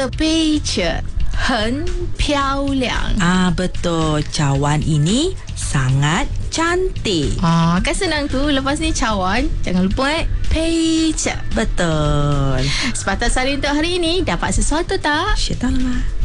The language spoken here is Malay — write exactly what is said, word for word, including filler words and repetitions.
的杯子很漂亮. Ah, betul. Cawan ini sangat cantik. Ah, kan senang tu. Lepas ni cawan, jangan lupa eh, 杯子. Betul. Sepatah sari untuk hari ini. Dapat sesuatu tak? 学到了吗？